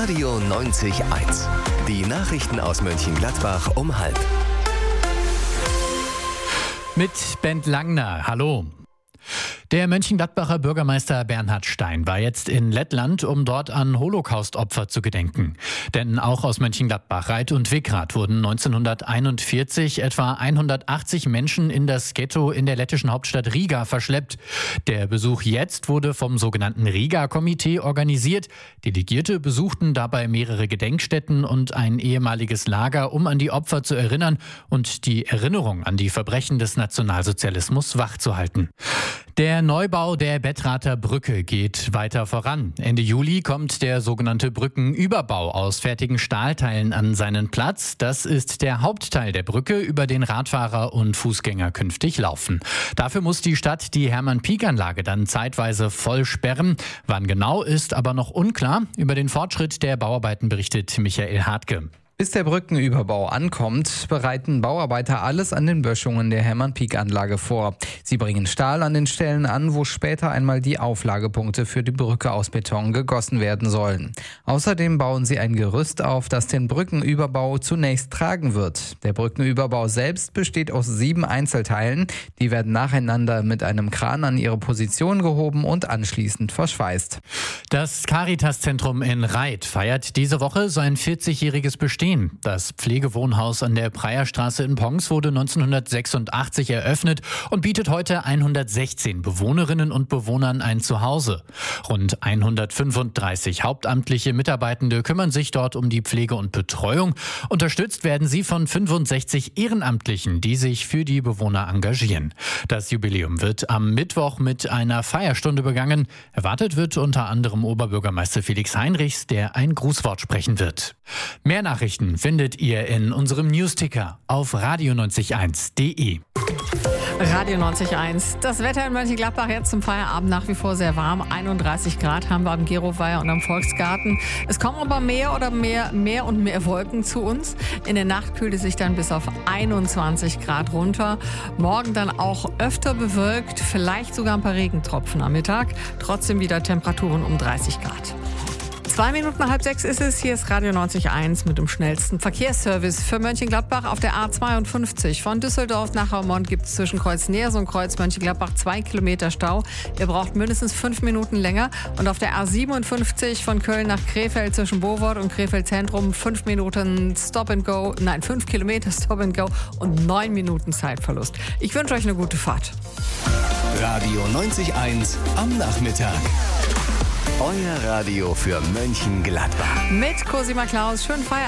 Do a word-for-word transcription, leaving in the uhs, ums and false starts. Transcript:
Radio neunzig eins. Die Nachrichten aus Mönchengladbach um halb. Mit Bent Langner. Hallo. Der Mönchengladbacher Bürgermeister Bernhard Stein war jetzt in Lettland, um dort an Holocaust-Opfer zu gedenken. Denn auch aus Mönchengladbach, Reit und Wickrath wurden neunzehnhunderteinundvierzig etwa hundertachtzig Menschen in das Ghetto in der lettischen Hauptstadt Riga verschleppt. Der Besuch jetzt wurde vom sogenannten Riga-Komitee organisiert. Delegierte besuchten dabei mehrere Gedenkstätten und ein ehemaliges Lager, um an die Opfer zu erinnern und die Erinnerung an die Verbrechen des Nationalsozialismus wachzuhalten. Der Neubau der Bettrather Brücke geht weiter voran. Ende Juli kommt der sogenannte Brückenüberbau aus fertigen Stahlteilen an seinen Platz. Das ist der Hauptteil der Brücke, über den Radfahrer und Fußgänger künftig laufen. Dafür muss die Stadt die Hermann-Pieck-Anlage dann zeitweise voll sperren. Wann genau, ist aber noch unklar. Über den Fortschritt der Bauarbeiten berichtet Michael Hartke. Bis der Brückenüberbau ankommt, bereiten Bauarbeiter alles an den Böschungen der Hermann-Pieck-Anlage vor. Sie bringen Stahl an den Stellen an, wo später einmal die Auflagepunkte für die Brücke aus Beton gegossen werden sollen. Außerdem bauen sie ein Gerüst auf, das den Brückenüberbau zunächst tragen wird. Der Brückenüberbau selbst besteht aus sieben Einzelteilen. Die werden nacheinander mit einem Kran an ihre Position gehoben und anschließend verschweißt. Das Caritas-Zentrum in Reit feiert diese Woche sein vierzigjähriges Bestehen. Das Pflegewohnhaus an der Preierstraße in Pons wurde neunzehnhundertsechsundachtzig eröffnet und bietet heute hundertsechzehn Bewohnerinnen und Bewohnern ein Zuhause. Rund hundertfünfunddreißig hauptamtliche Mitarbeitende kümmern sich dort um die Pflege und Betreuung. Unterstützt werden sie von fünfundsechzig Ehrenamtlichen, die sich für die Bewohner engagieren. Das Jubiläum wird am Mittwoch mit einer Feierstunde begangen. Erwartet wird unter anderem Oberbürgermeister Felix Heinrichs, der ein Grußwort sprechen wird. Mehr Nachrichten findet ihr in unserem Newsticker auf radio neunzig eins punkt de. Radio neunzig eins. Das Wetter in Mönchengladbach jetzt zum Feierabend nach wie vor sehr warm. einunddreißig Grad haben wir am Geroweiher und am Volksgarten. Es kommen aber mehr oder mehr, mehr und mehr Wolken zu uns. In der Nacht kühlt es sich dann bis auf einundzwanzig Grad runter. Morgen dann auch öfter bewölkt, vielleicht sogar ein paar Regentropfen am Mittag. Trotzdem wieder Temperaturen um dreißig Grad. Zwei Minuten nach halb sechs ist es. Hier ist Radio neunzig eins mit dem schnellsten Verkehrsservice für Mönchengladbach auf der A zweiundfünfzig. Von Düsseldorf nach Haumont gibt es zwischen Kreuz Neers und Kreuz Mönchengladbach zwei Kilometer Stau. Ihr braucht mindestens fünf Minuten länger. Und auf der A siebenundfünfzig von Köln nach Krefeld zwischen Bowold und Krefeld Zentrum fünf Minuten Stop and Go, nein, fünf Kilometer Stop and Go und neun Minuten Zeitverlust. Ich wünsche euch eine gute Fahrt. Radio neunzig eins am Nachmittag. Euer Radio für Mönchengladbach. Mit Cosima Klaus. Schönen Feierabend.